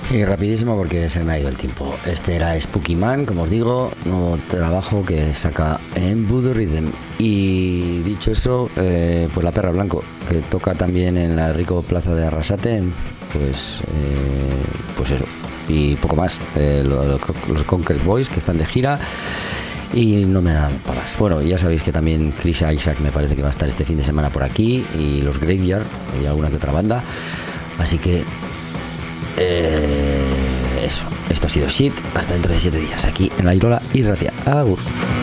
Y rapidísimo porque se me ha ido el tiempo. Este era Spooky Man, como os digo, nuevo trabajo que saca en Voodoo Rhythm. Y dicho eso, pues La Perra Blanco, que toca también en la Rico Plaza de Arrasate, pues eso. Y poco más, los Concrete Boys, que están de gira. Y no me dan para más. Bueno, ya sabéis que también Chris Isaac me parece que va a estar este fin de semana por aquí. Y los Graveyard, y alguna que otra banda. Así que eso, esto ha sido Shit. Hasta dentro de 7 días aquí en La Irola y Ratia. Agur.